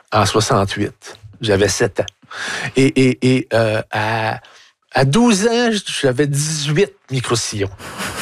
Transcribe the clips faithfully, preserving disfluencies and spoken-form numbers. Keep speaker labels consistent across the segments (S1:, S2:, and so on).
S1: en soixante-huit. J'avais sept ans. Et, et, et euh, à, à douze ans, j'avais dix-huit micro-sillons.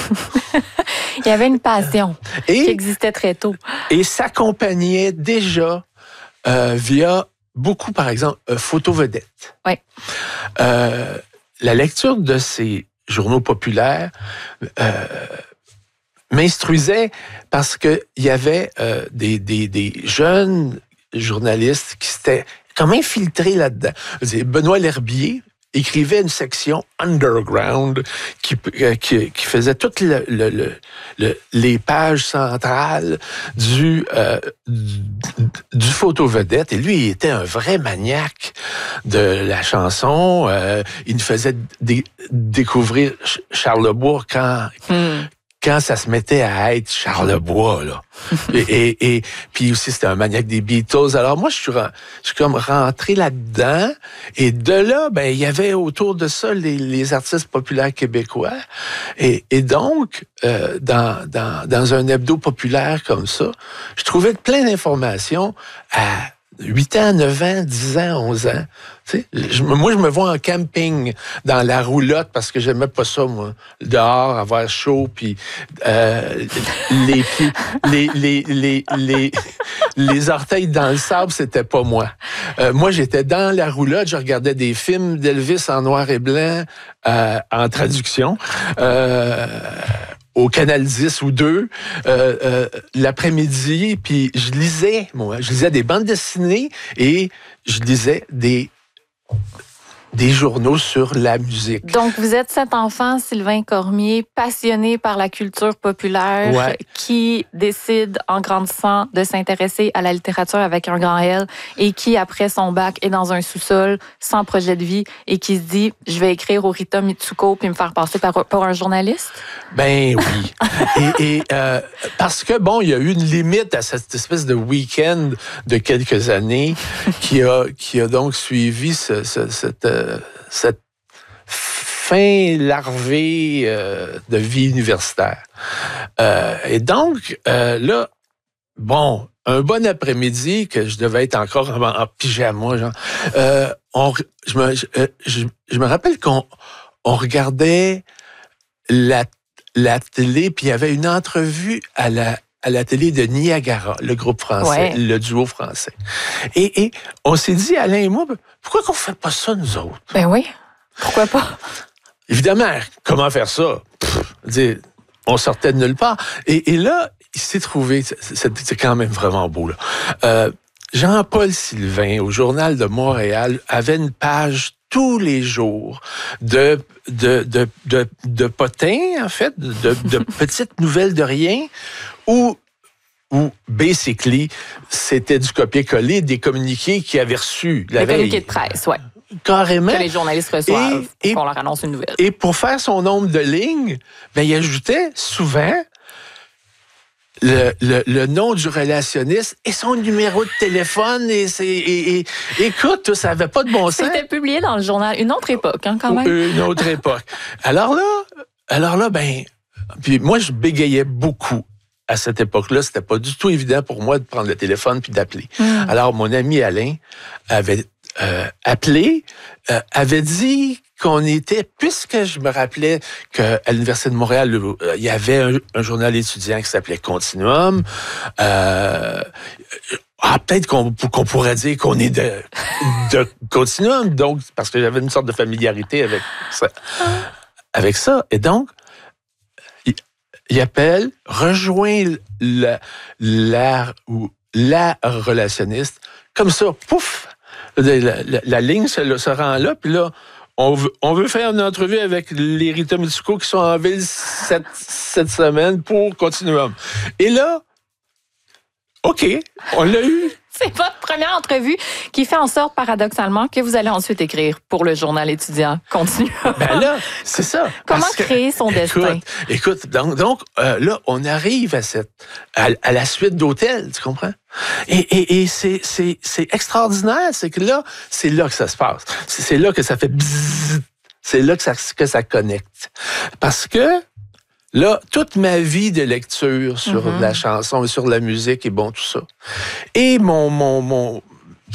S2: Il y avait une passion
S1: et,
S2: qui existait très tôt.
S1: Et s'accompagnait déjà euh, via beaucoup, par exemple, euh, photo-vedette.
S2: Oui.
S1: Euh, la lecture de ces journaux populaires euh, m'instruisait parce qu'il y avait euh, des, des, des jeunes journalistes qui s'étaient comme infiltrés là-dedans. Benoît L'Herbier écrivait une section underground qui, euh, qui, qui faisait toutes le, le, le, le, les pages centrales du, euh, du, du photo-vedette. Et lui, il était un vrai maniaque de la chanson. Euh, il nous faisait dé- découvrir Charlebois quand... Hmm. quand ça se mettait à être Charlebois, là. et, et, et puis aussi, c'était un maniaque des Beatles. Alors moi, je suis, je suis comme rentré là-dedans. Et de là, ben, il y avait autour de ça les, les artistes populaires québécois. Et, et donc, euh, dans, dans, dans un hebdo populaire comme ça, je trouvais plein d'informations à huit ans, neuf ans, dix ans, onze ans. Tu sais, je, moi, je me vois en camping dans la roulotte parce que j'aimais pas ça, moi. Dehors, avoir chaud, puis euh, les pieds, les, les, les, les, les orteils dans le sable, c'était pas moi. Euh, moi, j'étais dans la roulotte, je regardais des films d'Elvis en noir et blanc, euh, en traduction. Euh, au Canal dix ou deux, euh, euh, l'après-midi, puis je lisais, moi, je lisais des bandes dessinées et je lisais des des journaux sur la musique.
S2: Donc, vous êtes cet enfant, Sylvain Cormier, passionné par la culture populaire,
S1: ouais.
S2: qui décide, en grandissant, de s'intéresser à la littérature avec un grand L et qui, après son bac, est dans un sous-sol, sans projet de vie et qui se dit, je vais écrire au Rita Mitsuko puis me faire passer par, pour un journaliste?
S1: Ben oui. et et euh, parce que, bon, il y a eu une limite à cette espèce de week-end de quelques années qui a, qui a donc suivi ce, ce, cette... Euh, cette fin larvée euh, de vie universitaire. Euh, et donc, euh, là, bon, un bon après-midi, que je devais être encore en, en pyjama, genre, euh, on, je, me, je, je, je me rappelle qu'on on regardait la, la télé, puis il y avait une entrevue à la à la télé de Niagara, le groupe français, ouais. le duo français. Et, et on s'est dit, Alain et moi, pourquoi qu'on ne fait pas ça, nous autres?
S2: Ben oui, pourquoi pas?
S1: Évidemment, comment faire ça? Pff, on sortait de nulle part. Et, et là, il s'est trouvé, c'est, c'est quand même vraiment beau, là. Euh, Jean-Paul Sylvain, au Journal de Montréal, avait une page tous les jours de, de, de, de, de potins, en fait, de, de petites nouvelles de rien, où, où basically, c'était du copier-coller des communiqués qu'ils avaient reçus la
S2: veille. Des communiqués de presse, oui.
S1: Carrément.
S2: Que les journalistes reçoivent, et, et, qu'on leur annonce une nouvelle.
S1: Et pour faire son nombre de lignes, ben, il ajoutait souvent Le, le, le nom du relationniste et son numéro de téléphone. Et, c'est, et, et écoute, ça n'avait pas de bon sens.
S2: C'était publié dans le journal. Une autre époque, hein, quand même.
S1: Une autre époque. Alors là, alors là, ben, puis moi, je bégayais beaucoup. À cette époque-là, c'était pas du tout évident pour moi de prendre le téléphone puis d'appeler. Mm. Alors, mon ami Alain avait euh, appelé, euh, avait dit qu'on était, puisque je me rappelais qu'à l'Université de Montréal, euh, il y avait un, un journal étudiant qui s'appelait Continuum. Euh, ah, peut-être qu'on, qu'on pourrait dire qu'on est de, de Continuum, donc, parce que j'avais une sorte de familiarité avec ça. Avec ça. Et donc, il appelle, rejoint la, la, ou la relationniste. Comme ça, pouf, la, la, la ligne se, se rend là, puis là, on veut, on veut faire une entrevue avec les Rita Mitsuko qui sont en ville cette, cette semaine pour Continuum. Et là, OK, on l'a eu.
S2: C'est votre première entrevue qui fait en sorte, paradoxalement, que vous allez ensuite écrire pour le journal étudiant Continuum.
S1: Ben là, c'est ça.
S2: Comment créer son
S1: écoute,
S2: destin?
S1: Écoute, donc, donc euh, là, on arrive à cette à, à la suite d'hôtels, tu comprends? Et, et, et c'est, c'est, c'est extraordinaire, c'est que là, c'est là que ça se passe. C'est, c'est là que ça fait bzzz, c'est là que ça, que ça connecte. Parce que là, toute ma vie de lecture sur mm-hmm. la chanson et sur la musique et bon, tout ça. Et mon, mon, mon,